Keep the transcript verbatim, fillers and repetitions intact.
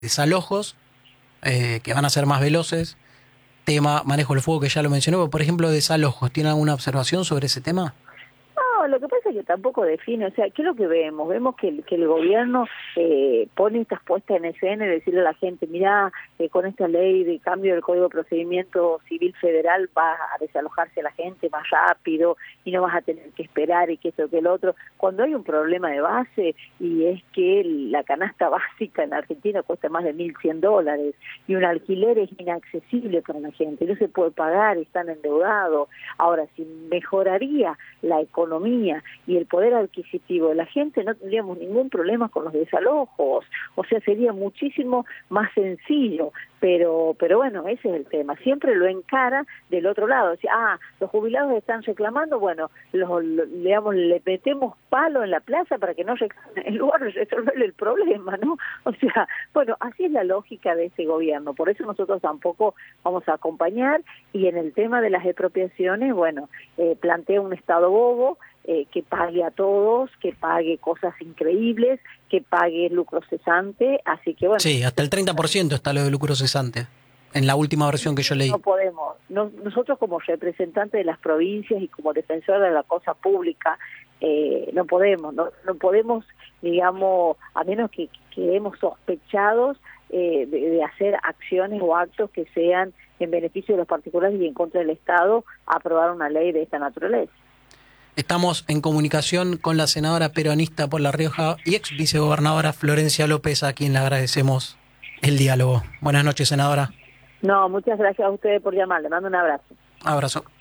desalojos eh, que van a ser más veloces. Tema manejo del fuego, que ya lo mencioné, pero por ejemplo, desalojos. ¿Tiene alguna observación sobre ese tema? No, lo que pasa es que tampoco define, o sea, ¿qué es lo que vemos? Vemos que el, que el gobierno eh, pone estas puestas en escena y decirle a la gente, mirá, eh, con esta ley de cambio del Código de Procedimiento Civil Federal va a desalojarse la gente más rápido y no vas a tener que esperar y que esto que el otro, cuando hay un problema de base y es que la canasta básica en Argentina cuesta más de mil cien dólares y un alquiler es inaccesible para la gente, no se puede pagar, están endeudados. Ahora, si mejoraría la economía y el poder adquisitivo de la gente, no tendríamos ningún problema con los desalojos, o sea, sería muchísimo más sencillo, pero pero bueno, ese es el tema, siempre lo encara del otro lado, o sea, ah, los jubilados están reclamando, bueno, los, los, digamos, le metemos palo en la plaza para que no reclamen, en lugar de resolver el problema, ¿no? O sea, bueno, así es la lógica de ese gobierno, por eso nosotros tampoco vamos a acompañar, y en el tema de las expropiaciones, bueno, eh, plantea un Estado bobo, Eh, que pague a todos, que pague cosas increíbles, que pague lucro cesante, así que bueno. Sí, hasta el treinta por ciento está lo de lucro cesante, en la última versión que yo leí. No podemos, no, nosotros como representantes de las provincias y como defensores de la cosa pública, eh, no podemos, no, no podemos, digamos, a menos que quedemos sospechados eh, de, de hacer acciones o actos que sean en beneficio de los particulares y en contra del Estado, aprobar una ley de esta naturaleza. Estamos en comunicación con la senadora peronista por La Rioja y ex vicegobernadora Florencia López, a quien le agradecemos el diálogo. Buenas noches, senadora. No, muchas gracias a ustedes por llamar. Le mando un abrazo. Abrazo.